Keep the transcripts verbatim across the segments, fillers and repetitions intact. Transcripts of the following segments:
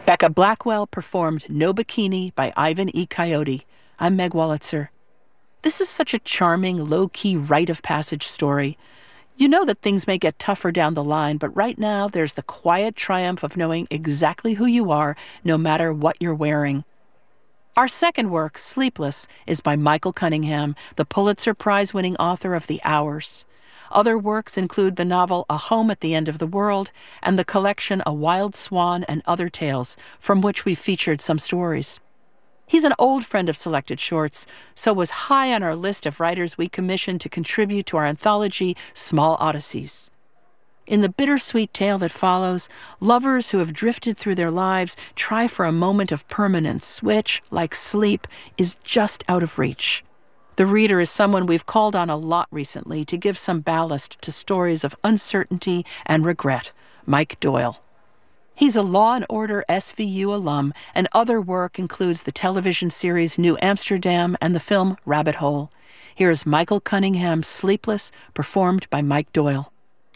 Becca Blackwell performed No Bikini by Ivan E. Coyote. I'm Meg Wolitzer. This is such a charming, low-key rite-of-passage story. You know that things may get tougher down the line, but right now there's the quiet triumph of knowing exactly who you are, no matter what you're wearing. Our second work, Sleepless, is by Michael Cunningham, the Pulitzer Prize-winning author of The Hours. Other works include the novel A Home at the End of the World and the collection A Wild Swan and Other Tales, from which we've featured some stories. He's an old friend of Selected Shorts, so was high on our list of writers we commissioned to contribute to our anthology, Small Odysseys. In the bittersweet tale that follows, lovers who have drifted through their lives try for a moment of permanence, which, like sleep, is just out of reach. The reader is someone we've called on a lot recently to give some ballast to stories of uncertainty and regret, Mike Doyle. He's a Law and Order S V U alum, and other work includes the television series New Amsterdam and the film Rabbit Hole. Here's Michael Cunningham's Sleepless, performed by Mike Doyle.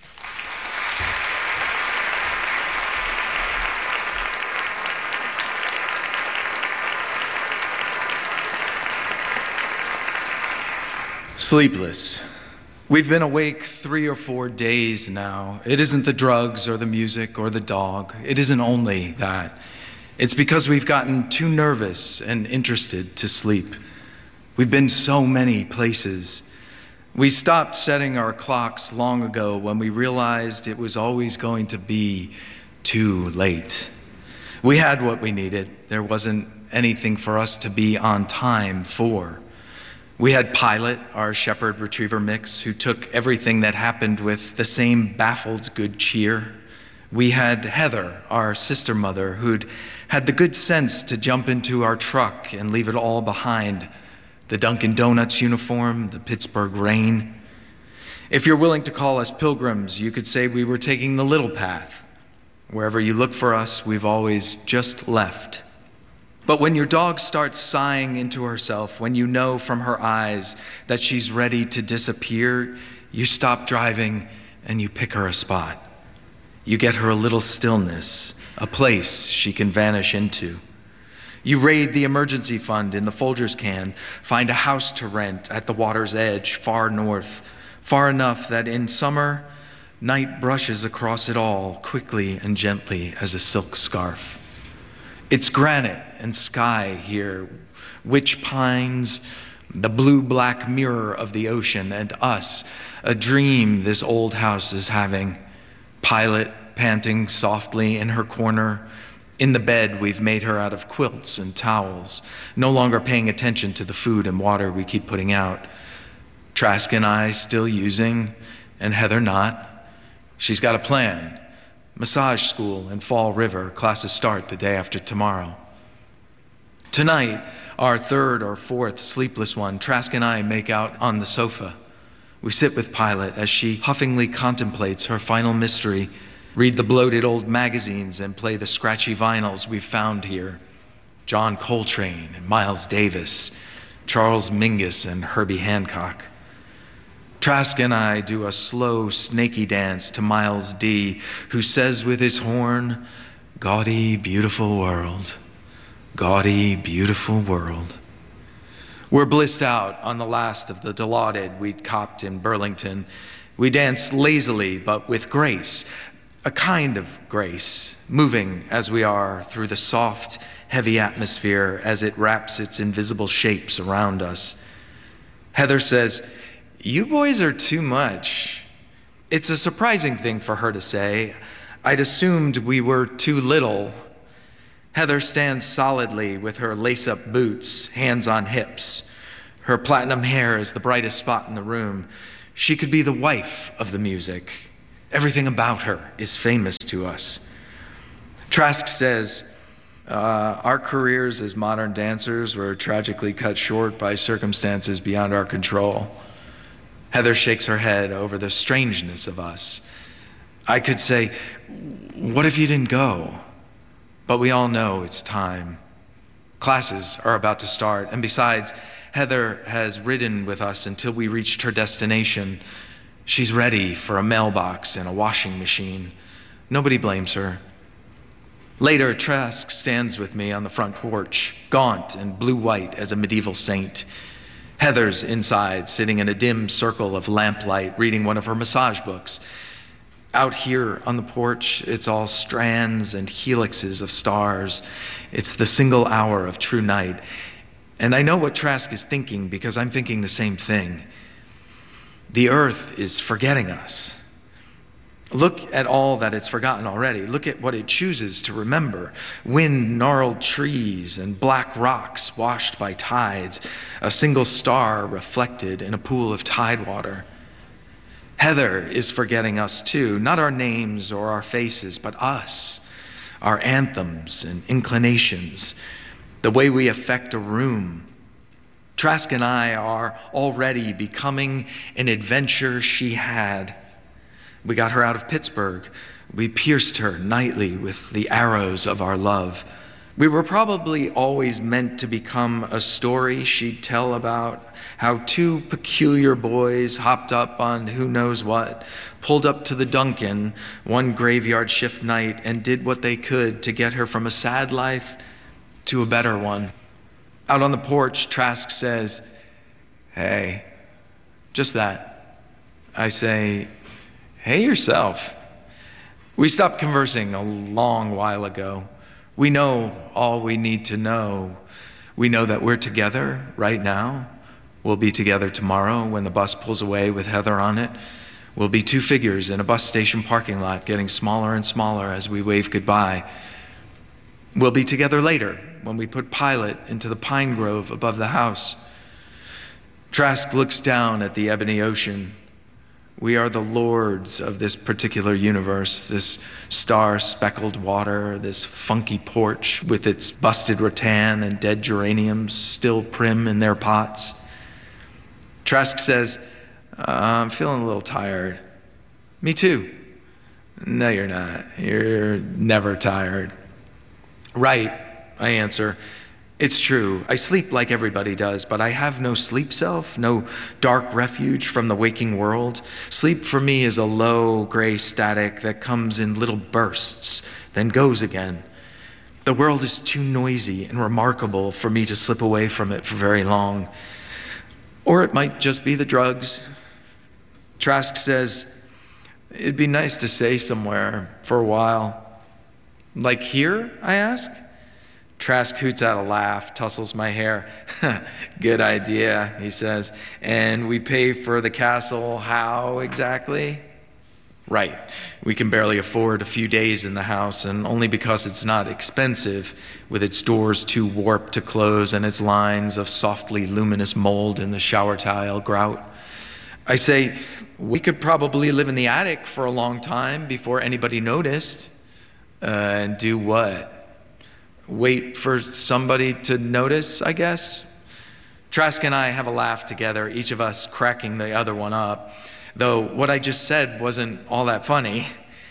Sleepless. We've been awake three or four days now. It isn't the drugs or the music or the dog. It isn't only that. It's because we've gotten too nervous and interested to sleep. We've been so many places. We stopped setting our clocks long ago when we realized it was always going to be too late. We had what we needed. There wasn't anything for us to be on time for. We had Pilot, our shepherd retriever mix, who took everything that happened with the same baffled good cheer. We had Heather, our sister mother, who'd had the good sense to jump into our truck and leave it all behind. The Dunkin' Donuts uniform, the Pittsburgh rain. If you're willing to call us pilgrims, you could say we were taking the little path. Wherever you look for us, we've always just left. But when your dog starts sighing into herself, when you know from her eyes that she's ready to disappear, you stop driving and you pick her a spot. You get her a little stillness, a place she can vanish into. You raid the emergency fund in the Folgers can, find a house to rent at the water's edge, far north, far enough that in summer, night brushes across it all quickly and gently as a silk scarf. It's granite and sky here, witch pines, the blue-black mirror of the ocean, and us, a dream this old house is having. Pilot panting softly in her corner. In the bed, we've made her out of quilts and towels, no longer paying attention to the food and water we keep putting out. Trask and I still using, and Heather not. She's got a plan. Massage school in Fall River, classes start the day after tomorrow. Tonight, our third or fourth sleepless one, Trask and I make out on the sofa. We sit with Pilot as she huffingly contemplates her final mystery, read the bloated old magazines and play the scratchy vinyls we've found here. John Coltrane and Miles Davis, Charles Mingus and Herbie Hancock. Trask and I do a slow, snaky dance to Miles D., who says with his horn, "Gaudy, beautiful world, gaudy, beautiful world." We're blissed out on the last of the Dilaudid we'd copped in Burlington. We dance lazily, but with grace, a kind of grace, moving as we are through the soft, heavy atmosphere as it wraps its invisible shapes around us. Heather says, "You boys are too much." It's a surprising thing for her to say. I'd assumed we were too little. Heather stands solidly with her lace-up boots, hands on hips. Her platinum hair is the brightest spot in the room. She could be the wife of the music. Everything about her is famous to us. Trask says, uh, our careers as modern dancers were tragically cut short by circumstances beyond our control. Heather shakes her head over the strangeness of us. I could say, what if you didn't go? But we all know it's time. Classes are about to start, and besides, Heather has ridden with us until we reached her destination. She's ready for a mailbox and a washing machine. Nobody blames her. Later, Trask stands with me on the front porch, gaunt and blue-white as a medieval saint. Heather's inside, sitting in a dim circle of lamplight, reading one of her massage books. Out here on the porch, it's all strands and helixes of stars. It's the single hour of true night. And I know what Trask is thinking because I'm thinking the same thing. The earth is forgetting us. Look at all that it's forgotten already. Look at what it chooses to remember. Wind-gnarled trees and black rocks washed by tides, a single star reflected in a pool of tide water. Heather is forgetting us too, not our names or our faces, but us, our anthems and inclinations, the way we affect a room. Trask and I are already becoming an adventure she had. We got her out of Pittsburgh. We pierced her nightly with the arrows of our love. We were probably always meant to become a story she'd tell about how two peculiar boys hopped up on who knows what, pulled up to the Duncan one graveyard shift night and did what they could to get her from a sad life to a better one. Out on the porch, Trask says, "Hey," just that. I say, "Hey yourself." We stopped conversing a long while ago. We know all we need to know. We know that we're together right now. We'll be together tomorrow when the bus pulls away with Heather on it. We'll be two figures in a bus station parking lot getting smaller and smaller as we wave goodbye. We'll be together later when we put Pilot into the pine grove above the house. Trask looks down at the ebony ocean. We are the lords of this particular universe, this star-speckled water, this funky porch with its busted rattan and dead geraniums still prim in their pots. Trask says, uh, "I'm feeling a little tired." "Me too." "No, you're not. You're never tired." "Right," I answer. "It's true. I sleep like everybody does, but I have no sleep self, no dark refuge from the waking world. Sleep for me is a low, gray static that comes in little bursts, then goes again. The world is too noisy and remarkable for me to slip away from it for very long. Or it might just be the drugs." Trask says, "It'd be nice to stay somewhere for a while." "Like here?" I ask. Trask hoots out a laugh, tussles my hair. "Good idea," he says. "And we pay for the castle how exactly?" "Right. We can barely afford a few days in the house, and only because it's not expensive, with its doors too warped to close and its lines of softly luminous mold in the shower tile grout." I say, "We could probably live in the attic for a long time before anybody noticed." Uh, and do what? Wait for somebody to notice, I guess? Trask and I have a laugh together, each of us cracking the other one up, though what I just said wasn't all that funny.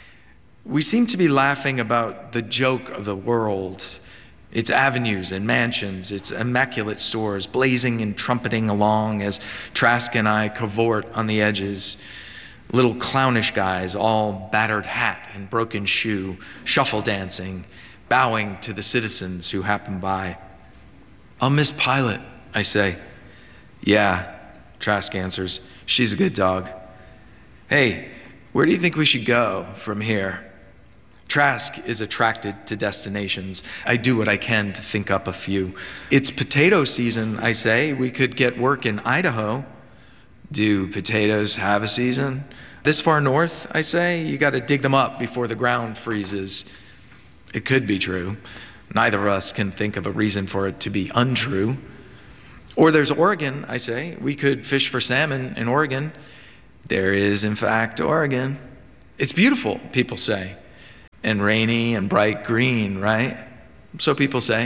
We seem to be laughing about the joke of the world, its avenues and mansions, its immaculate stores, blazing and trumpeting along as Trask and I cavort on the edges. Little clownish guys, all battered hat and broken shoe, shuffle dancing, bowing to the citizens who happen by. "I'll miss Pilot," I say. "Yeah," Trask answers. "She's a good dog." "Hey, where do you think we should go from here?" Trask is attracted to destinations. I do what I can to think up a few. "It's potato season," I say. "We could get work in Idaho." "Do potatoes have a season?" "This far north," I say. "You got to dig them up before the ground freezes." It could be true. Neither of us can think of a reason for it to be untrue. "Or there's Oregon," I say. "We could fish for salmon in Oregon." There is, in fact, Oregon. "It's beautiful," people say. "And rainy and bright green, right?" So people say.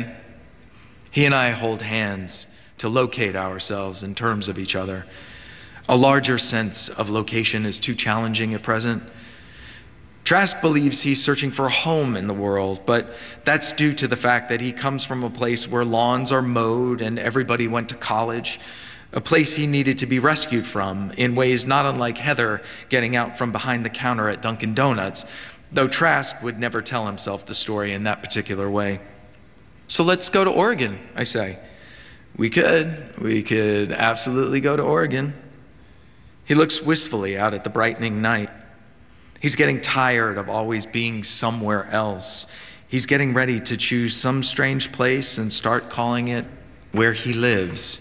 He and I hold hands to locate ourselves in terms of each other. A larger sense of location is too challenging at present. Trask believes he's searching for a home in the world, but that's due to the fact that he comes from a place where lawns are mowed and everybody went to college, a place he needed to be rescued from in ways not unlike Heather getting out from behind the counter at Dunkin' Donuts. though Trask would never tell himself the story in that particular way. So let's go to Oregon, I say. We could. We could absolutely go to Oregon. He looks wistfully out at the brightening night. He's getting tired of always being somewhere else. He's getting ready to choose some strange place and start calling it where he lives.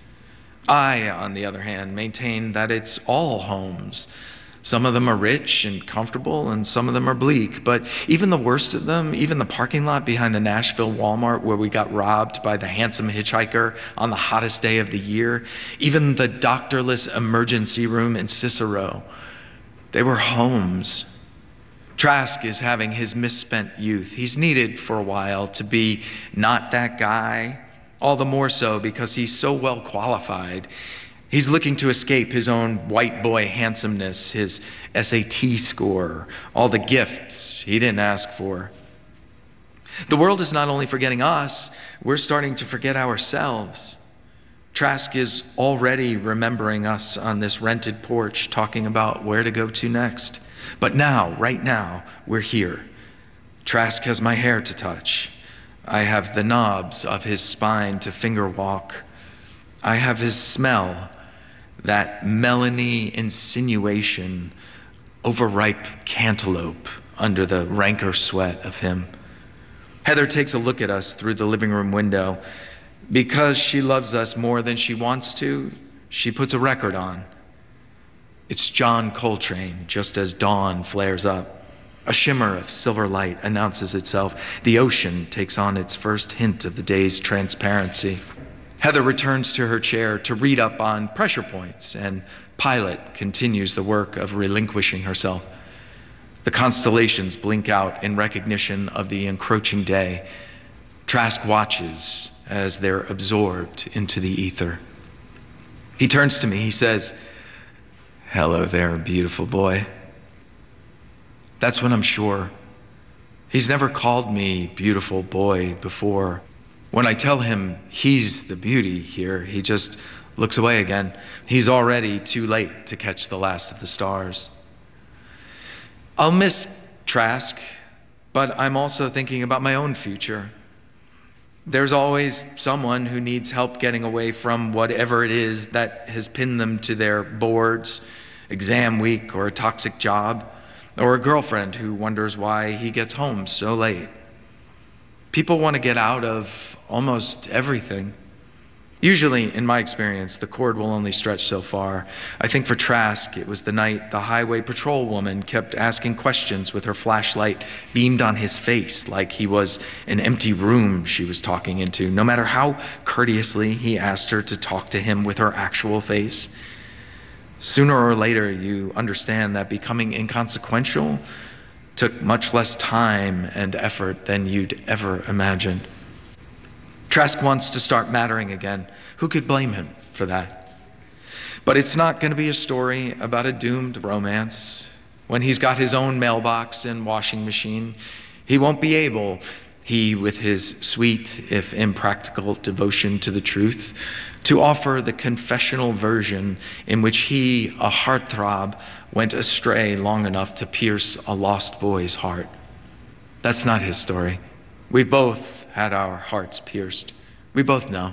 I, on the other hand, maintain that it's all homes. Some of them are rich and comfortable, and some of them are bleak. But even the worst of them, even the parking lot behind the Nashville Walmart where we got robbed by the handsome hitchhiker on the hottest day of the year, even the doctorless emergency room in Cicero, they were homes. Trask is having his misspent youth. He's needed for a while to be not that guy, all the more so because he's so well qualified. He's looking to escape his own white boy handsomeness, his S A T score, all the gifts he didn't ask for. The world is not only forgetting us, we're starting to forget ourselves. Trask is already remembering us on this rented porch, talking about where to go to next. But now, right now, we're here. Trask has my hair to touch. I have the knobs of his spine to finger walk. I have his smell, that melony insinuation, overripe cantaloupe under the rancor sweat of him. Heather takes a look at us through the living room window. Because she loves us more than she wants to, she puts a record on. It's John Coltrane, just as dawn flares up. A shimmer of silver light announces itself. The ocean takes on its first hint of the day's transparency. Heather returns to her chair to read up on pressure points, and Pilot continues the work of relinquishing herself. The constellations blink out in recognition of the encroaching day. Trask watches as they're absorbed into the ether. He turns to me, he says, "Hello there, beautiful boy." That's when I'm sure. He's never called me beautiful boy before. When I tell him he's the beauty here, he just looks away again. He's already too late to catch the last of the stars. I'll miss Trask, but I'm also thinking about my own future. There's always someone who needs help getting away from whatever it is that has pinned them to their boards, exam week, or a toxic job, or a girlfriend who wonders why he gets home so late. People want to get out of almost everything. Usually, in my experience, the cord will only stretch so far. I think for Trask, it was the night the highway patrol woman kept asking questions with her flashlight beamed on his face like he was an empty room she was talking into, no matter how courteously he asked her to talk to him with her actual face. Sooner or later, you understand that becoming inconsequential took much less time and effort than you'd ever imagined. Trask wants to start mattering again. Who could blame him for that? But it's not going to be a story about a doomed romance. When he's got his own mailbox and washing machine, he won't be able, he with his sweet, if impractical, devotion to the truth, to offer the confessional version in which he, a heartthrob, went astray long enough to pierce a lost boy's heart. That's not his story. We both had our hearts pierced. We both know.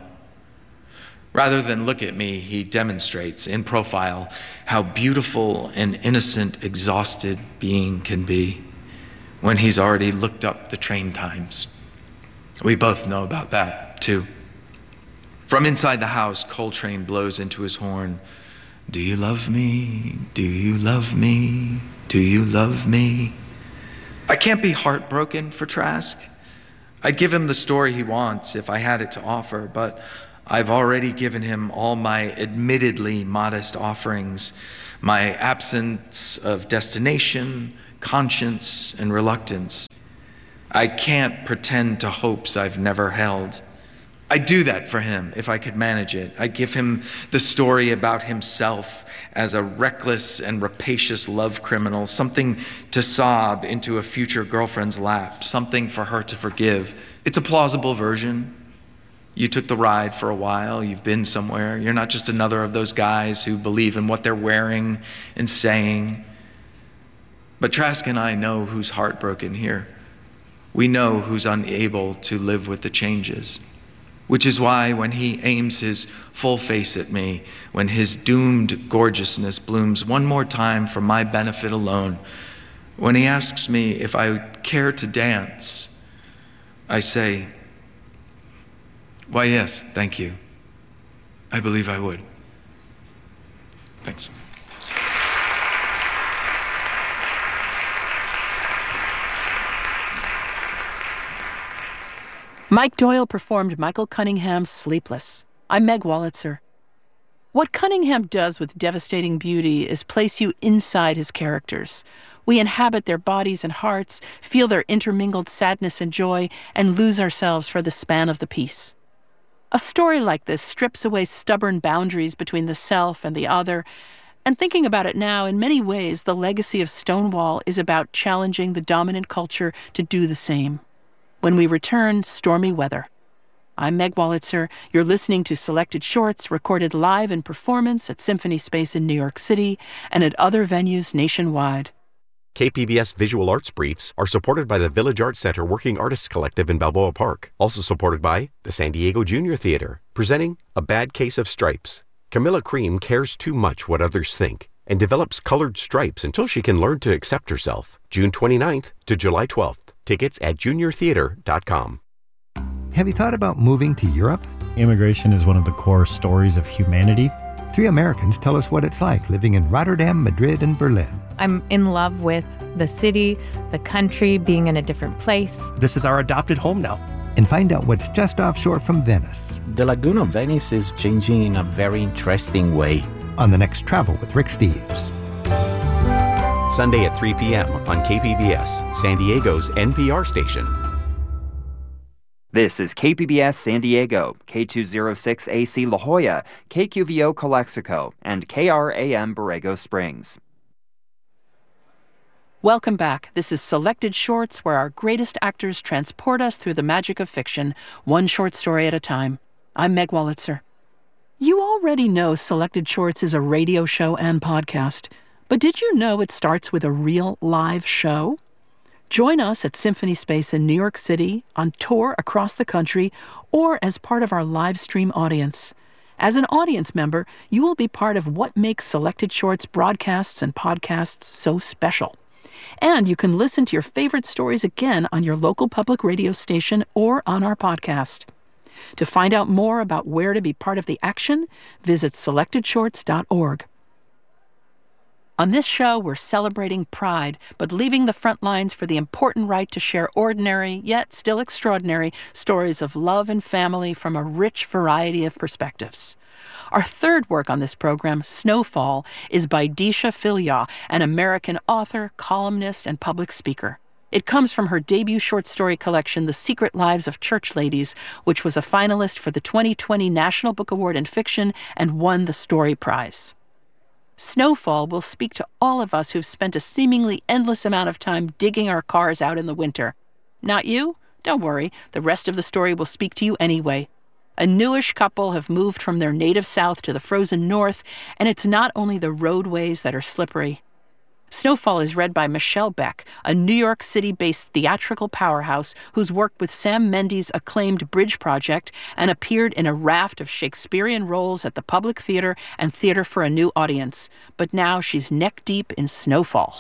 Rather than look at me, he demonstrates in profile how beautiful an innocent, exhausted being can be when he's already looked up the train times. We both know about that, too. From inside the house, Coltrane blows into his horn. Do you love me? Do you love me? Do you love me? I can't be heartbroken for Trask. I'd give him the story he wants if I had it to offer, but I've already given him all my admittedly modest offerings, my absence of destination, conscience, and reluctance. I can't pretend to hopes I've never held. I'd do that for him if I could manage it. I'd give him the story about himself as a reckless and rapacious love criminal, something to sob into a future girlfriend's lap, something for her to forgive. It's a plausible version. You took the ride for a while. You've been somewhere. You're not just another of those guys who believe in what they're wearing and saying. But Trask and I know who's heartbroken here. We know who's unable to live with the changes. Which is why when he aims his full face at me, when his doomed gorgeousness blooms one more time for my benefit alone, when he asks me if I care to dance, I say, why yes, thank you. I believe I would. Thanks. Mike Doyle performed Michael Cunningham's Sleepless. I'm Meg Wolitzer. What Cunningham does with devastating beauty is place you inside his characters. We inhabit their bodies and hearts, feel their intermingled sadness and joy, and lose ourselves for the span of the piece. A story like this strips away stubborn boundaries between the self and the other, and thinking about it now, in many ways, the legacy of Stonewall is about challenging the dominant culture to do the same. When we return, stormy weather. I'm Meg Wolitzer. You're listening to Selected Shorts recorded live in performance at Symphony Space in New York City and at other venues nationwide. K P B S Visual Arts Briefs are supported by the Village Arts Center Working Artists Collective in Balboa Park. Also supported by the San Diego Junior Theater, presenting A Bad Case of Stripes. Camilla Cream cares too much what others think and develops colored stripes until she can learn to accept herself. June twenty-ninth to July twelfth. Tickets at junior theater dot com. Have you thought about moving to Europe? Immigration is one of the core stories of humanity. Three Americans tell us what it's like living in Rotterdam, Madrid, and Berlin. I'm in love with the city, the country, being in a different place. This is our adopted home now. And find out what's just offshore from Venice. The Lagoon of Venice is changing in a very interesting way. On the next Travel with Rick Steves. Sunday at three p.m. on K P B S, San Diego's N P R station. This is K P B S San Diego, K two oh six A C La Jolla, K Q V O Calexico, and K R A M Borrego Springs. Welcome back. This is Selected Shorts, where our greatest actors transport us through the magic of fiction, one short story at a time. I'm Meg Wolitzer. You already know Selected Shorts is a radio show and podcast. But did you know it starts with a real live show? Join us at Symphony Space in New York City, on tour across the country, or as part of our live stream audience. As an audience member, you will be part of what makes Selected Shorts broadcasts and podcasts so special. And you can listen to your favorite stories again on your local public radio station or on our podcast. To find out more about where to be part of the action, visit selected shorts dot org. On this show, we're celebrating pride, but leaving the front lines for the important right to share ordinary, yet still extraordinary, stories of love and family from a rich variety of perspectives. Our third work on this program, Snowfall, is by Deesha Philyaw, an American author, columnist, and public speaker. It comes from her debut short story collection, The Secret Lives of Church Ladies, which was a finalist for the twenty twenty National Book Award in Fiction and won the Story Prize. Snowfall will speak to all of us who've spent a seemingly endless amount of time digging our cars out in the winter. Not you? Don't worry, the rest of the story will speak to you anyway. A newish couple have moved from their native south to the frozen north, and it's not only the roadways that are slippery. Snowfall is read by Michelle Beck, a New York City-based theatrical powerhouse who's worked with Sam Mendes' acclaimed Bridge Project and appeared in a raft of Shakespearean roles at the Public Theater and Theater for a New Audience. But now she's neck-deep in Snowfall.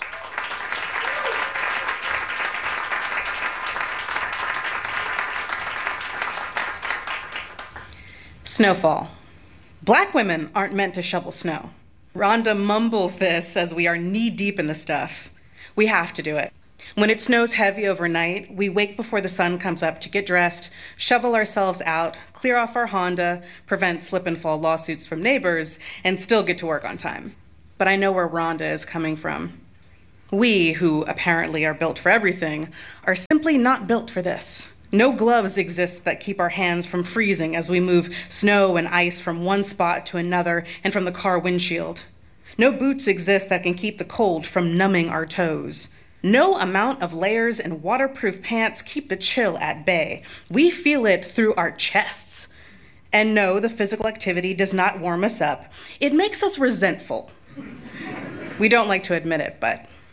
Snowfall. Black women aren't meant to shovel snow. Rhonda mumbles this as we are knee-deep in the stuff. We have to do it. When it snows heavy overnight, we wake before the sun comes up to get dressed, shovel ourselves out, clear off our Honda, prevent slip-and-fall lawsuits from neighbors, and still get to work on time. But I know where Rhonda is coming from. We, who apparently are built for everything, are simply not built for this. No gloves exist that keep our hands from freezing as we move snow and ice from one spot to another and from the car windshield. No boots exist that can keep the cold from numbing our toes. No amount of layers and waterproof pants keep the chill at bay. We feel it through our chests. And no, the physical activity does not warm us up. It makes us resentful. We don't like to admit it, but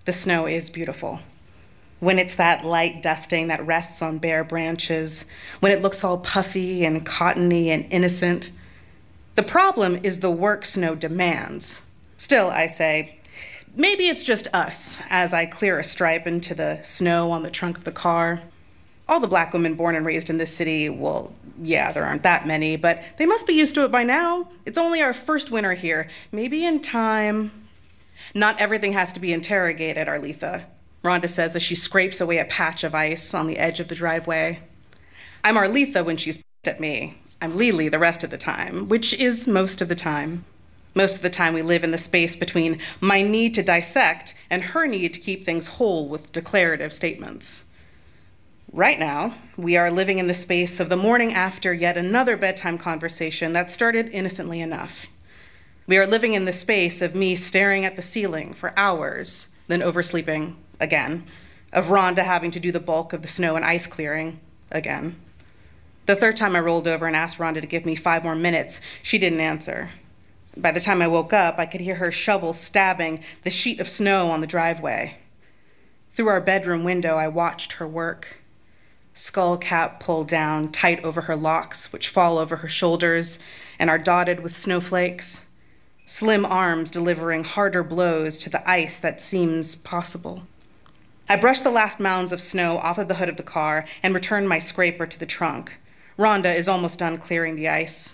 the snow is beautiful. When it's that light dusting that rests on bare branches, when it looks all puffy and cottony and innocent. The problem is the work snow demands. Still, I say, maybe it's just us as I clear a stripe into the snow on the trunk of the car. All the black women born and raised in this city, well, yeah, there aren't that many, but they must be used to it by now. It's only our first winter here. Maybe in time. Not everything has to be interrogated, Arletha, Rhonda says as she scrapes away a patch of ice on the edge of the driveway. I'm Arletha when she's at me. I'm Lily the rest of the time, which is most of the time. Most of the time we live in the space between my need to dissect and her need to keep things whole with declarative statements. Right now, we are living in the space of the morning after yet another bedtime conversation that started innocently enough. We are living in the space of me staring at the ceiling for hours, then oversleeping again, of Rhonda having to do the bulk of the snow and ice clearing again. The third time I rolled over and asked Rhonda to give me five more minutes, she didn't answer. By the time I woke up, I could hear her shovel stabbing the sheet of snow on the driveway. Through our bedroom window, I watched her work. Skull cap pulled down tight over her locks, which fall over her shoulders and are dotted with snowflakes. Slim arms delivering harder blows to the ice that seems possible. I brushed the last mounds of snow off of the hood of the car and returned my scraper to the trunk. Rhonda is almost done clearing the ice.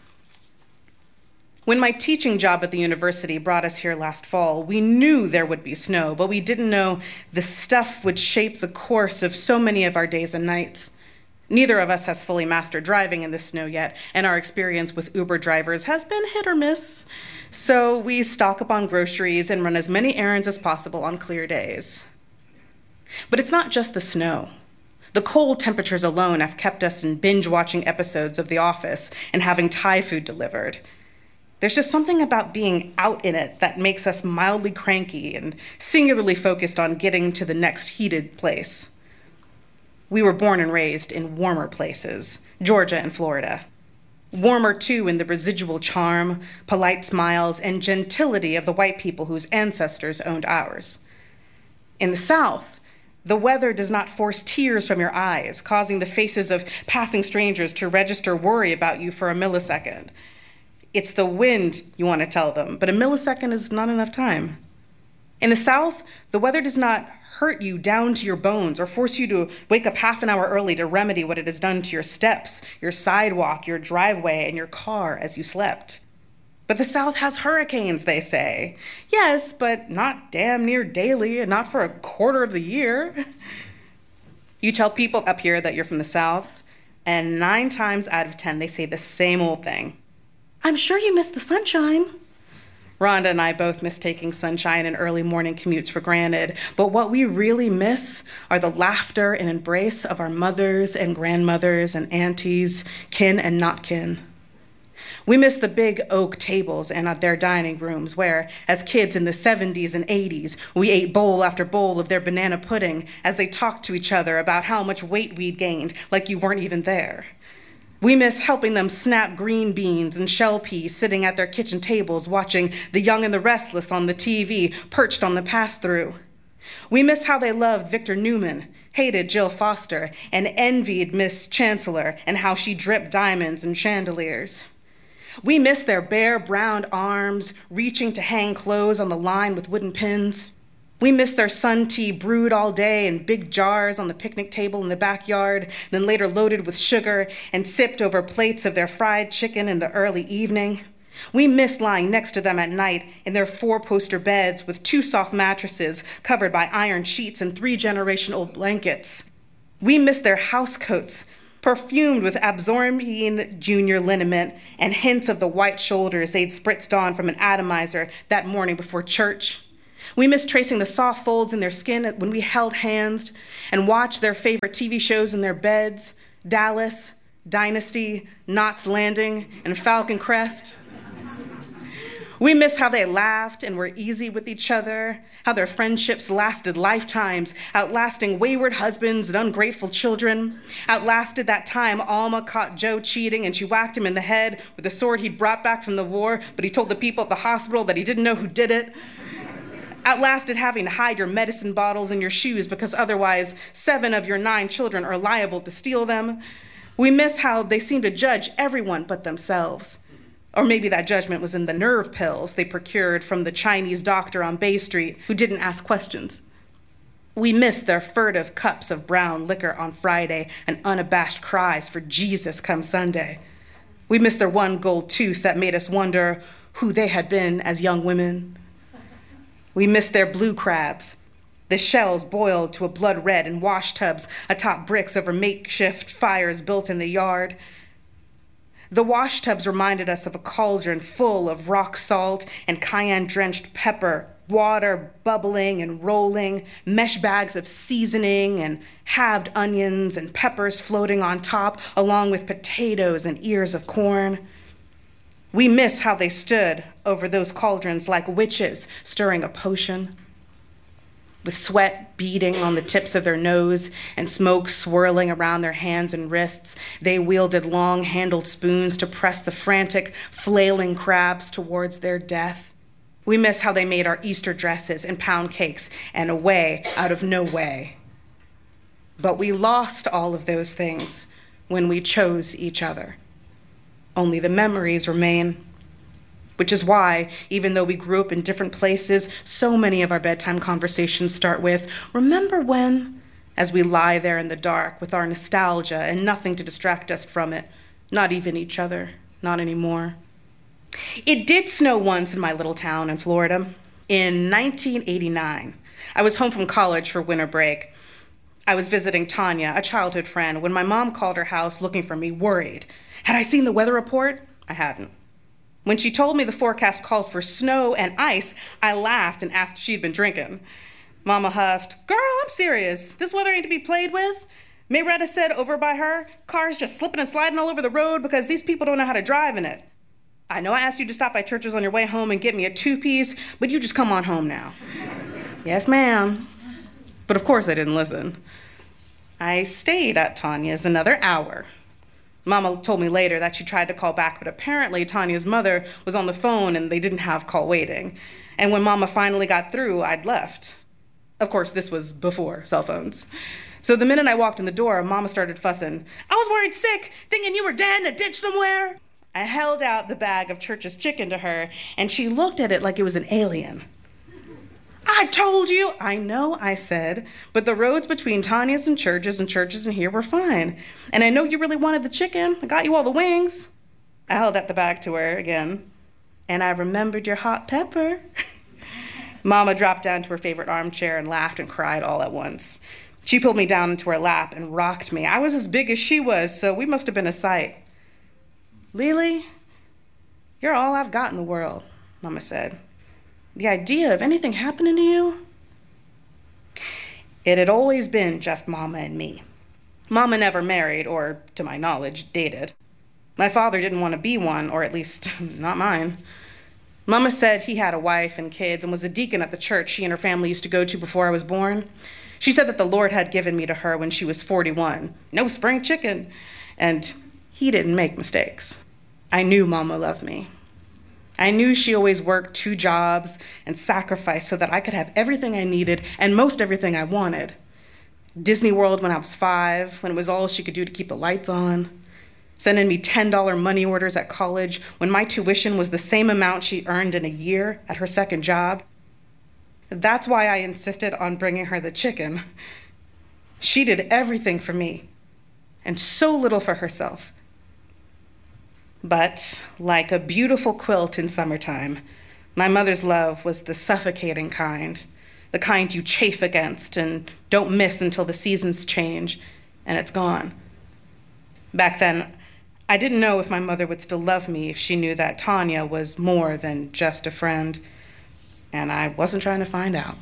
When my teaching job at the university brought us here last fall, we knew there would be snow, but we didn't know the stuff would shape the course of so many of our days and nights. Neither of us has fully mastered driving in the snow yet, and our experience with Uber drivers has been hit or miss. So we stock up on groceries and run as many errands as possible on clear days. But it's not just the snow. The cold temperatures alone have kept us in binge-watching episodes of The Office and having Thai food delivered. There's just something about being out in it that makes us mildly cranky and singularly focused on getting to the next heated place. We were born and raised in warmer places, Georgia and Florida. Warmer, too, in the residual charm, polite smiles, and gentility of the white people whose ancestors owned ours. In the South, the weather does not force tears from your eyes, causing the faces of passing strangers to register worry about you for a millisecond. It's the wind you want to tell them, but a millisecond is not enough time. In the South, the weather does not hurt you down to your bones or force you to wake up half an hour early to remedy what it has done to your steps, your sidewalk, your driveway, and your car as you slept. But the South has hurricanes, they say. Yes, but not damn near daily and not for a quarter of the year. You tell people up here that you're from the South, and nine times out of ten, they say the same old thing. I'm sure you miss the sunshine. Rhonda and I both miss taking sunshine and early morning commutes for granted, but what we really miss are the laughter and embrace of our mothers and grandmothers and aunties, kin and not kin. We miss the big oak tables and their dining rooms where, as kids in the seventies and eighties, we ate bowl after bowl of their banana pudding as they talked to each other about how much weight we'd gained, like you weren't even there. We miss helping them snap green beans and shell peas sitting at their kitchen tables watching The Young and the Restless on the T V perched on the pass-through. We miss how they loved Victor Newman, hated Jill Foster, and envied Miss Chancellor and how she dripped diamonds and chandeliers. We miss their bare brown arms reaching to hang clothes on the line with wooden pins. We miss their sun tea brewed all day in big jars on the picnic table in the backyard, then later loaded with sugar and sipped over plates of their fried chicken in the early evening. We miss lying next to them at night in their four-poster beds with two soft mattresses covered by iron sheets and three generation-old blankets. We miss their house coats, perfumed with absorbine junior liniment and hints of the white shoulders they'd spritzed on from an atomizer that morning before church. We miss tracing the soft folds in their skin when we held hands and watched their favorite T V shows in their beds, Dallas, Dynasty, Knots Landing, and Falcon Crest. We miss how they laughed and were easy with each other, how their friendships lasted lifetimes, outlasting wayward husbands and ungrateful children, outlasted that time Alma caught Joe cheating and she whacked him in the head with the sword he'd brought back from the war, but he told the people at the hospital that he didn't know who did it. outlasted having to hide your medicine bottles in your shoes because otherwise seven of your nine children are liable to steal them. We miss how they seem to judge everyone but themselves. Or maybe that judgment was in the nerve pills they procured from the Chinese doctor on Bay Street who didn't ask questions. We miss their furtive cups of brown liquor on Friday and unabashed cries for Jesus come Sunday. We miss their one gold tooth that made us wonder who they had been as young women. We miss their blue crabs, the shells boiled to a blood red in wash tubs atop bricks over makeshift fires built in the yard. The wash tubs reminded us of a cauldron full of rock salt and cayenne-drenched pepper, water bubbling and rolling, mesh bags of seasoning and halved onions and peppers floating on top, along with potatoes and ears of corn. We miss how they stood over those cauldrons like witches stirring a potion. With sweat beading on the tips of their nose and smoke swirling around their hands and wrists, they wielded long-handled spoons to press the frantic, flailing crabs towards their death. We miss how they made our Easter dresses and pound cakes and a way out of no way. But we lost all of those things when we chose each other. Only the memories remain. Which is why, even though we grew up in different places, so many of our bedtime conversations start with, "Remember when?" as we lie there in the dark with our nostalgia and nothing to distract us from it, not even each other, not anymore. It did snow once in my little town in Florida, in nineteen eighty-nine. I was home from college for winter break. I was visiting Tanya, a childhood friend, when my mom called her house looking for me, worried. Had I seen the weather report? I hadn't. When she told me the forecast called for snow and ice, I laughed and asked if she'd been drinking. Mama huffed, "Girl, I'm serious. This weather ain't to be played with." Mayretta said over by her, "Cars just slipping and sliding all over the road because these people don't know how to drive in it." "I know I asked you to stop by Church's on your way home and get me a two-piece, but you just come on home now." "Yes, ma'am." But of course I didn't listen. I stayed at Tanya's another hour. Mama told me later that she tried to call back, but apparently Tanya's mother was on the phone and they didn't have call waiting. And when Mama finally got through, I'd left. Of course, this was before cell phones. So the minute I walked in the door, Mama started fussing. "I was worried sick, thinking you were dead in a ditch somewhere." I held out the bag of Church's chicken to her, and she looked at it like it was an alien. "I told you." "I know," I said, "but the roads between Tanya's and Church's and Church's and here were fine. And I know you really wanted the chicken. I got you all the wings." I held out the bag to her again. "And I remembered your hot pepper." Mama dropped down to her favorite armchair and laughed and cried all at once. She pulled me down into her lap and rocked me. I was as big as she was, so we must have been a sight. "Lily, you're all I've got in the world," Mama said. "The idea of anything happening to you?" It had always been just Mama and me. Mama never married, or, to my knowledge, dated. My father didn't want to be one, or at least not mine. Mama said he had a wife and kids and was a deacon at the church she and her family used to go to before I was born. She said that the Lord had given me to her when she was forty-one. No spring chicken. And he didn't make mistakes. I knew Mama loved me. I knew she always worked two jobs and sacrificed so that I could have everything I needed and most everything I wanted. Disney World when I was five, when it was all she could do to keep the lights on. Sending me ten dollar money orders at college when my tuition was the same amount she earned in a year at her second job. That's why I insisted on bringing her the chicken. She did everything for me, and so little for herself. But, like a beautiful quilt in summertime, my mother's love was the suffocating kind, the kind you chafe against and don't miss until the seasons change and it's gone. Back then, I didn't know if my mother would still love me if she knew that Tanya was more than just a friend, and I wasn't trying to find out.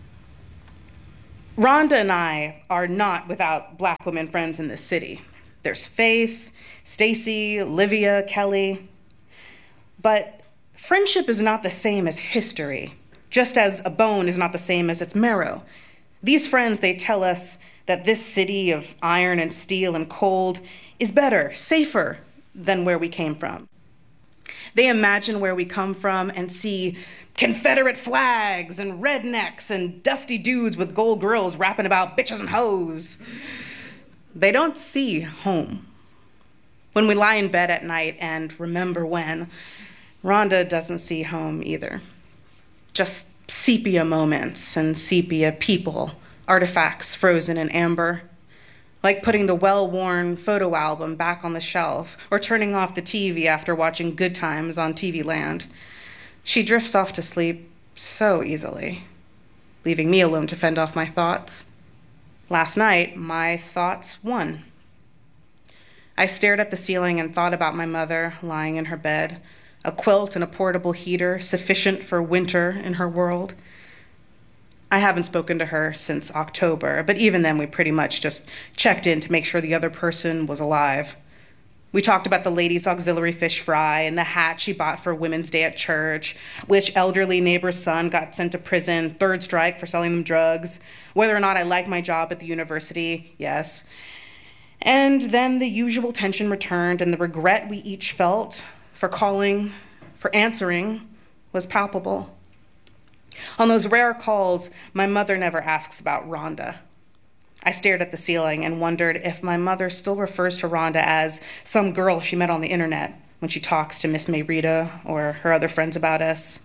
Rhonda and I are not without Black women friends in this city. There's Faith, Stacy, Olivia, Kelly. But friendship is not the same as history, just as a bone is not the same as its marrow. These friends, they tell us that this city of iron and steel and cold is better, safer than where we came from. They imagine where we come from and see Confederate flags and rednecks and dusty dudes with gold grills rapping about bitches and hoes. They don't see home. When we lie in bed at night and remember when, Rhonda doesn't see home either. Just sepia moments and sepia people, artifacts frozen in amber. Like putting the well-worn photo album back on the shelf or turning off the T V after watching Good Times on T V Land. She drifts off to sleep so easily, leaving me alone to fend off my thoughts. Last night, my thoughts won. I stared at the ceiling and thought about my mother lying in her bed, a quilt and a portable heater sufficient for winter in her world. I haven't spoken to her since October, but even then we pretty much just checked in to make sure the other person was alive. We talked about the ladies' auxiliary fish fry and the hat she bought for Women's Day at church, which elderly neighbor's son got sent to prison, third strike for selling them drugs, whether or not I like my job at the university, yes. And then the usual tension returned, and the regret we each felt for calling, for answering, was palpable. On those rare calls, my mother never asks about Rhonda. I stared at the ceiling and wondered if my mother still refers to Rhonda as some girl she met on the internet when she talks to Miss Mayrita or her other friends about us.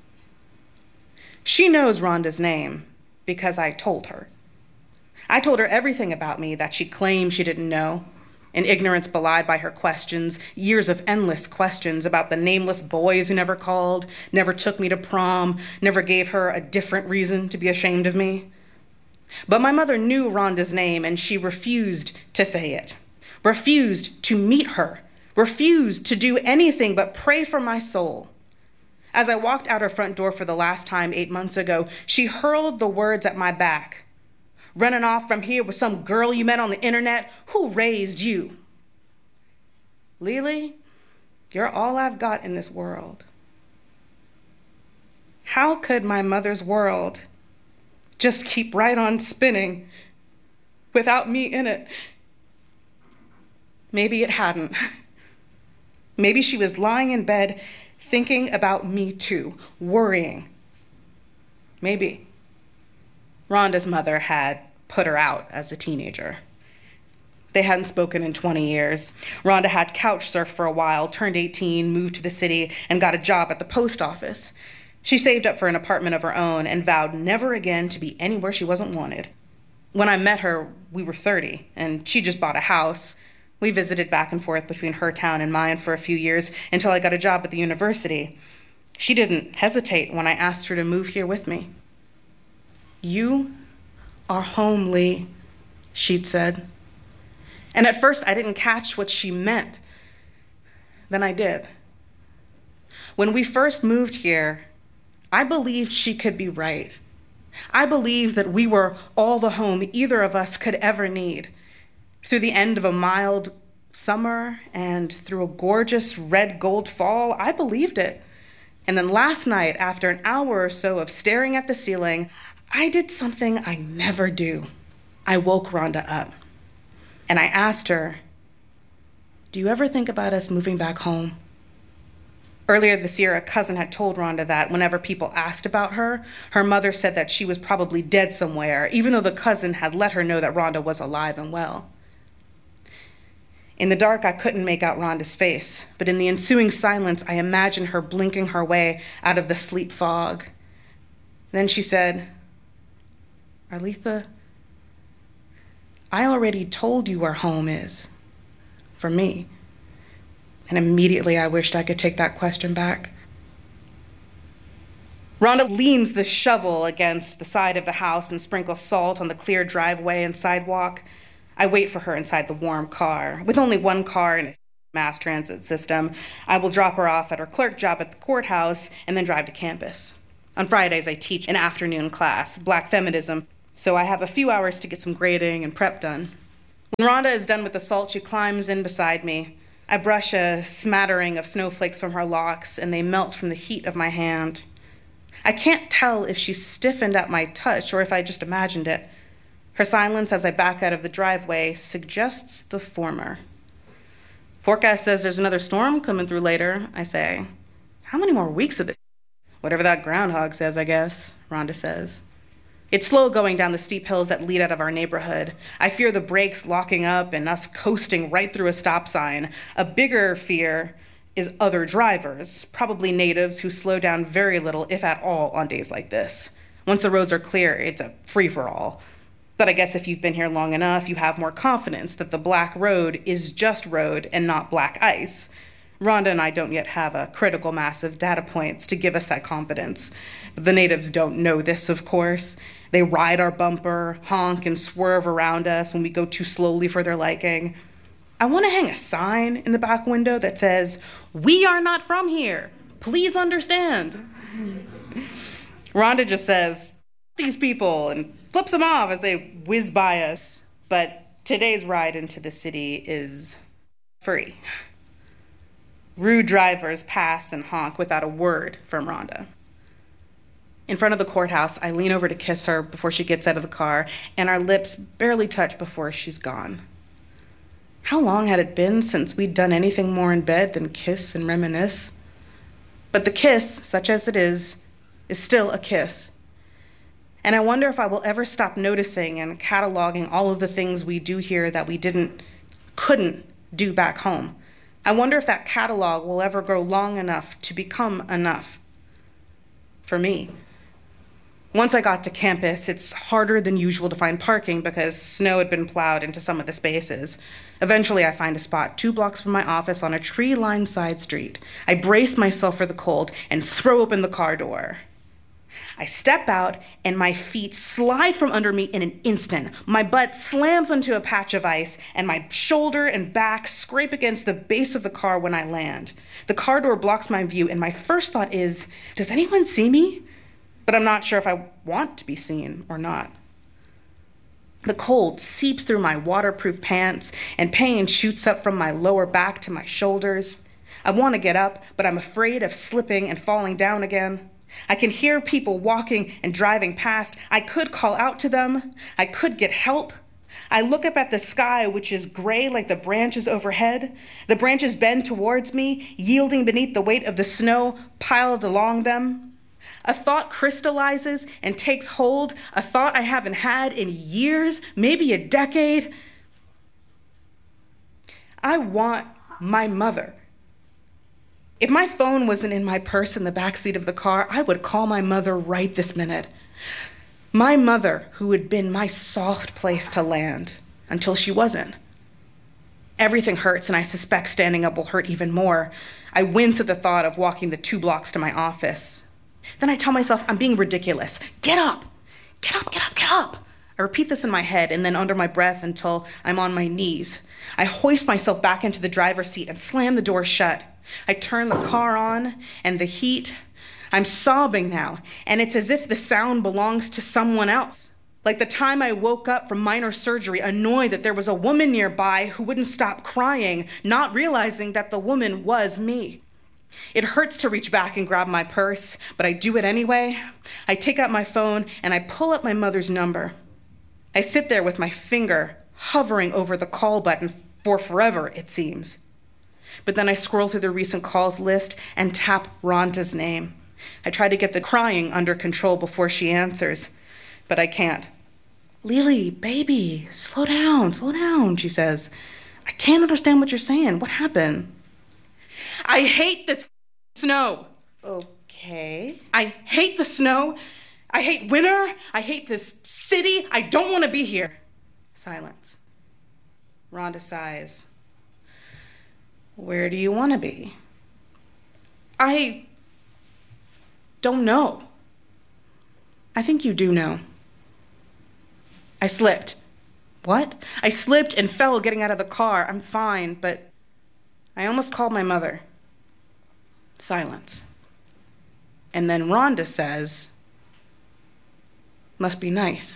She knows Rhonda's name because I told her. I told her everything about me that she claimed she didn't know, in ignorance belied by her questions, years of endless questions about the nameless boys who never called, never took me to prom, never gave her a different reason to be ashamed of me. But my mother knew Rhonda's name, and she refused to say it, refused to meet her, refused to do anything but pray for my soul. As I walked out her front door for the last time eight months ago, she hurled the words at my back. Running off from here with some girl you met on the internet? Who raised you? Lily, you're all I've got in this world. How could my mother's world just keep right on spinning without me in it? Maybe it hadn't. Maybe she was lying in bed thinking about me too, worrying. Maybe. Rhonda's mother had put her out as a teenager. They hadn't spoken in twenty years. Rhonda had couch surfed for a while, turned eighteen, moved to the city, and got a job at the post office. She saved up for an apartment of her own and vowed never again to be anywhere she wasn't wanted. When I met her, we were thirty, and she just bought a house. We visited back and forth between her town and mine for a few years until I got a job at the university. She didn't hesitate when I asked her to move here with me. You are home, Lee, she'd said. And at first I didn't catch what she meant. Then I did. When we first moved here, I believed she could be right. I believed that we were all the home either of us could ever need. Through the end of a mild summer and through a gorgeous red gold fall, I believed it. And then last night, after an hour or so of staring at the ceiling, I did something I never do. I woke Rhonda up, and I asked her, do you ever think about us moving back home? Earlier this year, a cousin had told Rhonda that whenever people asked about her, her mother said that she was probably dead somewhere, even though the cousin had let her know that Rhonda was alive and well. In the dark, I couldn't make out Rhonda's face, but in the ensuing silence, I imagined her blinking her way out of the sleep fog. Then she said, Arletha, I already told you where home is, for me. And immediately I wished I could take that question back. Rhonda leans the shovel against the side of the house and sprinkles salt on the clear driveway and sidewalk. I wait for her inside the warm car. With only one car and a mass transit system, I will drop her off at her clerk job at the courthouse and then drive to campus. On Fridays, I teach an afternoon class, Black Feminism, so I have a few hours to get some grading and prep done. When Rhonda is done with the salt, she climbs in beside me. I brush a smattering of snowflakes from her locks, and they melt from the heat of my hand. I can't tell if she stiffened at my touch or if I just imagined it. Her silence as I back out of the driveway suggests the former. Forecast says there's another storm coming through later, I say. How many more weeks of this? Whatever that groundhog says, I guess, Rhonda says. It's slow going down the steep hills that lead out of our neighborhood. I fear the brakes locking up and us coasting right through a stop sign. A bigger fear is other drivers, probably natives who slow down very little, if at all, on days like this. Once the roads are clear, it's a free-for-all. But I guess if you've been here long enough, you have more confidence that the black road is just road and not black ice. Rhonda and I don't yet have a critical mass of data points to give us that confidence. But the natives don't know this, of course. They ride our bumper, honk, and swerve around us when we go too slowly for their liking. I want to hang a sign in the back window that says, "We are not from here. Please understand." Rhonda just says, "These people," and flips them off as they whiz by us. But today's ride into the city is free. Rude drivers pass and honk without a word from Rhonda. In front of the courthouse, I lean over to kiss her before she gets out of the car, and our lips barely touch before she's gone. How long had it been since we'd done anything more in bed than kiss and reminisce? But the kiss, such as it is, is still a kiss. And I wonder if I will ever stop noticing and cataloging all of the things we do here that we didn't, couldn't do back home. I wonder if that catalog will ever grow long enough to become enough for me. Once I got to campus, it's harder than usual to find parking because snow had been plowed into some of the spaces. Eventually, I find a spot two blocks from my office on a tree-lined side street. I brace myself for the cold and throw open the car door. I step out, and my feet slide from under me in an instant. My butt slams onto a patch of ice, and my shoulder and back scrape against the base of the car when I land. The car door blocks my view, and my first thought is, does anyone see me? But I'm not sure if I want to be seen or not. The cold seeps through my waterproof pants, and pain shoots up from my lower back to my shoulders. I want to get up, but I'm afraid of slipping and falling down again. I can hear people walking and driving past. I could call out to them. I could get help. I look up at the sky, which is gray like the branches overhead. The branches bend towards me, yielding beneath the weight of the snow piled along them. A thought crystallizes and takes hold, a thought I haven't had in years, maybe a decade. I want my mother. If my phone wasn't in my purse in the backseat of the car, I would call my mother right this minute. My mother, who had been my soft place to land until she wasn't. Everything hurts, and I suspect standing up will hurt even more. I wince at the thought of walking the two blocks to my office. Then I tell myself I'm being ridiculous. Get up! Get up, get up, get up! I repeat this in my head and then under my breath until I'm on my knees. I hoist myself back into the driver's seat and slam the door shut. I turn the car on, and the heat, I'm sobbing now, and it's as if the sound belongs to someone else. Like the time I woke up from minor surgery, annoyed that there was a woman nearby who wouldn't stop crying, not realizing that the woman was me. It hurts to reach back and grab my purse, but I do it anyway. I take out my phone, and I pull up my mother's number. I sit there with my finger hovering over the call button for forever, it seems. But then I scroll through the recent calls list and tap Rhonda's name. I try to get the crying under control before she answers, but I can't. "Lily, baby, slow down, slow down," she says. "I can't understand what you're saying. What happened?" "I hate this snow." "Okay." "I hate the snow. I hate winter. I hate this city. I don't want to be here." Silence. Rhonda sighs. "Where do you want to be?" "I don't know." "I think you do know." "I slipped." "What?" "I slipped and fell getting out of the car. I'm fine, but I almost called my mother." Silence. And then Rhonda says, "Must be nice."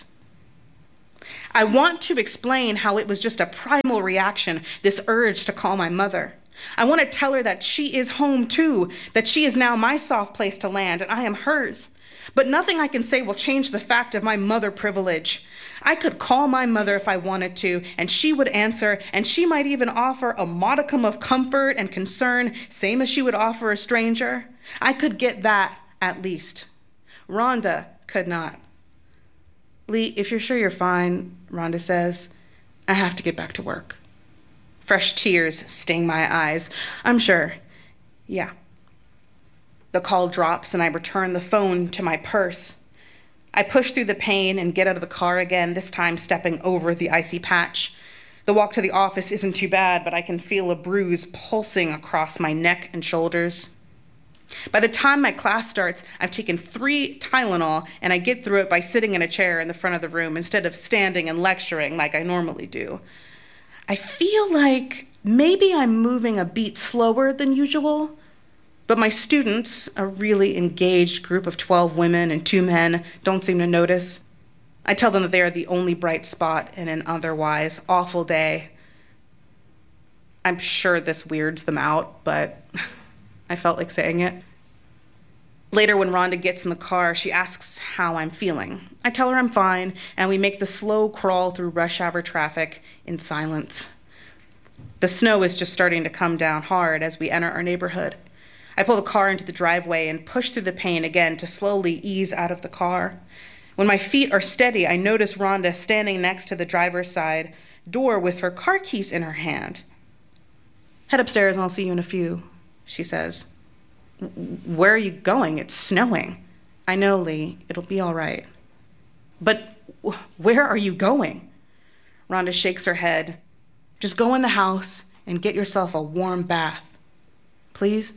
I want to explain how it was just a primal reaction, this urge to call my mother. I want to tell her that she is home too, that she is now my soft place to land and I am hers. But nothing I can say will change the fact of my mother privilege. I could call my mother if I wanted to, and she would answer, and she might even offer a modicum of comfort and concern, same as she would offer a stranger. I could get that, at least. Rhonda could not. Lee, if you're sure you're fine, Rhonda says, I have to get back to work. Fresh tears sting my eyes. I'm sure. Yeah. The call drops and I return the phone to my purse. I push through the pain and get out of the car again, this time stepping over the icy patch. The walk to the office isn't too bad, but I can feel a bruise pulsing across my neck and shoulders. By the time my class starts, I've taken three Tylenol, and I get through it by sitting in a chair in the front of the room instead of standing and lecturing like I normally do. I feel like maybe I'm moving a beat slower than usual, but my students, a really engaged group of twelve women and two men, don't seem to notice. I tell them that they are the only bright spot in an otherwise awful day. I'm sure this weirds them out, but I felt like saying it. Later, when Rhonda gets in the car, she asks how I'm feeling. I tell her I'm fine, and we make the slow crawl through rush hour traffic in silence. The snow is just starting to come down hard as we enter our neighborhood. I pull the car into the driveway and push through the pain again to slowly ease out of the car. When my feet are steady, I notice Rhonda standing next to the driver's side door with her car keys in her hand. Head upstairs and I'll see you in a few, she says. Where are you going? It's snowing. I know, Lee. It'll be all right. But where are you going? Rhonda shakes her head. Just go in the house and get yourself a warm bath. Please?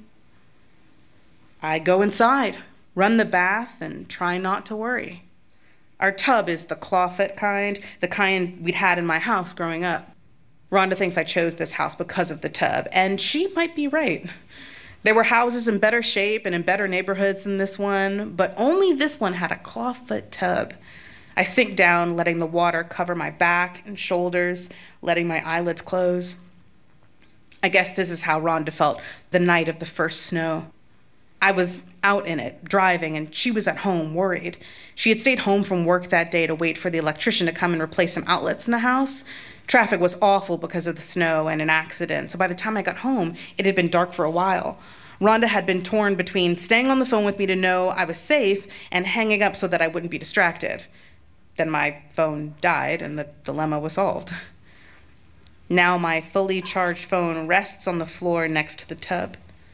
I go inside, run the bath, and try not to worry. Our tub is the clawfoot kind, the kind we'd had in my house growing up. Rhonda thinks I chose this house because of the tub, and she might be right. There were houses in better shape and in better neighborhoods than this one, but only this one had a clawfoot tub. I sink down, letting the water cover my back and shoulders, letting my eyelids close. I guess this is how Rhonda felt the night of the first snow. I was out in it, driving, and she was at home, worried. She had stayed home from work that day to wait for the electrician to come and replace some outlets in the house. Traffic was awful because of the snow and an accident, so by the time I got home, it had been dark for a while. Rhonda had been torn between staying on the phone with me to know I was safe and hanging up so that I wouldn't be distracted. Then my phone died, and the dilemma was solved. Now my fully charged phone rests on the floor next to the tub.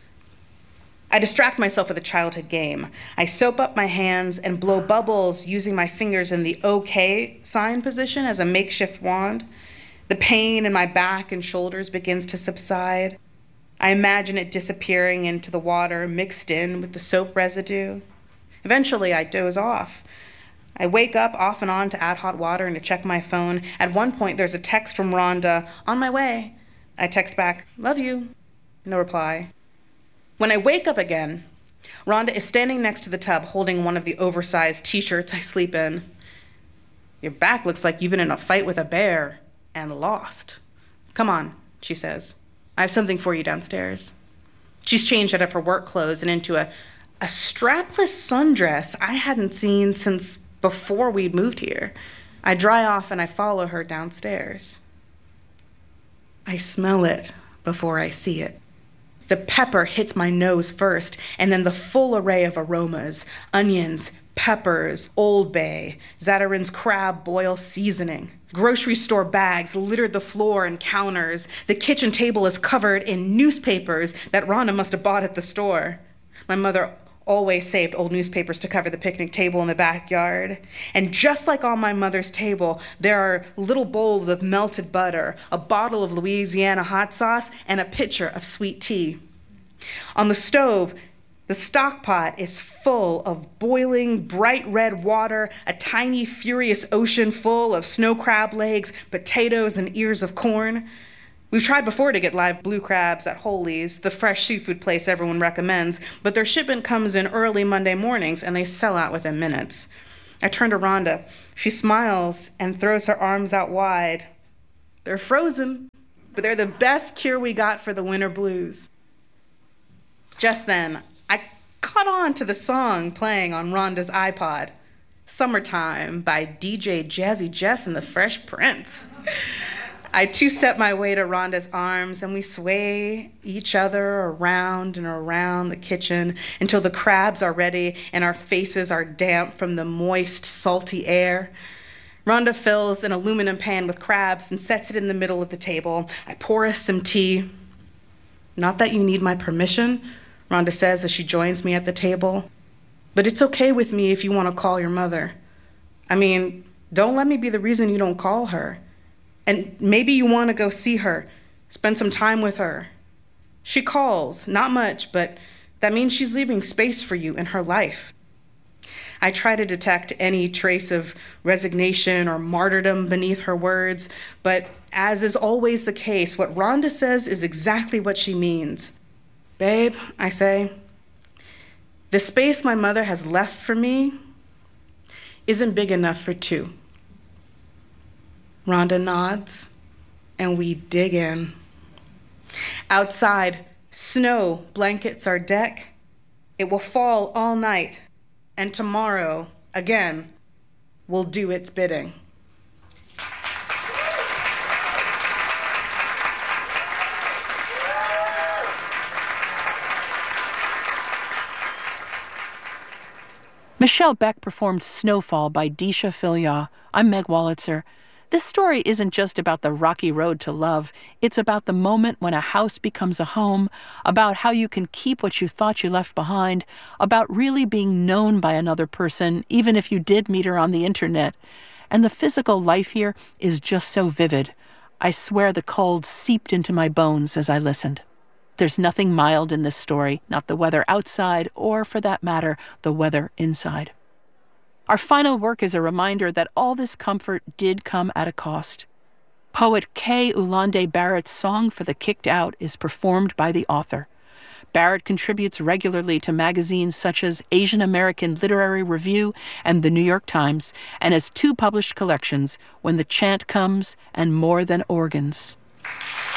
I distract myself with a childhood game. I soap up my hands and blow bubbles using my fingers in the OK sign position as a makeshift wand. The pain in my back and shoulders begins to subside. I imagine it disappearing into the water mixed in with the soap residue. Eventually, I doze off. I wake up off and on to add hot water and to check my phone. At one point, there's a text from Rhonda, on my way. I text back, love you. No reply. When I wake up again, Rhonda is standing next to the tub holding one of the oversized t-shirts I sleep in. Your back looks like you've been in a fight with a bear and lost. Come on, she says. I have something for you downstairs. She's changed out of her work clothes and into a, a strapless sundress I hadn't seen since before we moved here. I dry off and I follow her downstairs. I smell it before I see it. The pepper hits my nose first, and then the full array of aromas, onions, peppers, Old Bay, Zatarain's crab boil seasoning. Grocery store bags littered the floor and counters. The kitchen table is covered in newspapers that Rhonda must have bought at the store. My mother always saved old newspapers to cover the picnic table in the backyard. And just like on my mother's table, there are little bowls of melted butter, a bottle of Louisiana hot sauce, and a pitcher of sweet tea. On the stove, the stock pot is full of boiling, bright red water, a tiny, furious ocean full of snow crab legs, potatoes, and ears of corn. We've tried before to get live blue crabs at Holy's, the fresh seafood place everyone recommends, but their shipment comes in early Monday mornings and they sell out within minutes. I turn to Rhonda. She smiles and throws her arms out wide. They're frozen, but they're the best cure we got for the winter blues. Just then, I caught on to the song playing on Rhonda's iPod, Summertime by D J Jazzy Jeff and the Fresh Prince. I two-step my way to Rhonda's arms, and we sway each other around and around the kitchen until the crabs are ready and our faces are damp from the moist, salty air. Rhonda fills an aluminum pan with crabs and sets it in the middle of the table. I pour us some tea. Not that you need my permission, Rhonda says as she joins me at the table, but it's okay with me if you want to call your mother. I mean, don't let me be the reason you don't call her. And maybe you want to go see her, spend some time with her. She calls, not much, but that means she's leaving space for you in her life. I try to detect any trace of resignation or martyrdom beneath her words, but as is always the case, what Rhonda says is exactly what she means. Babe, I say, the space my mother has left for me isn't big enough for two. Rhonda nods, and we dig in. Outside, snow blankets our deck. It will fall all night, and tomorrow, again, will do its bidding. Michelle Beck performed Snowfall by Disha Philyaw. I'm Meg Wolitzer. This story isn't just about the rocky road to love. It's about the moment when a house becomes a home, about how you can keep what you thought you left behind, about really being known by another person, even if you did meet her on the internet. And the physical life here is just so vivid. I swear the cold seeped into my bones as I listened. There's nothing mild in this story, not the weather outside, or for that matter, the weather inside. Our final work is a reminder that all this comfort did come at a cost. Poet Kay Ulande Barrett's song for the Kicked Out is performed by the author. Barrett contributes regularly to magazines such as Asian American Literary Review and The New York Times, and has two published collections, When the Chant Comes and More Than Organs.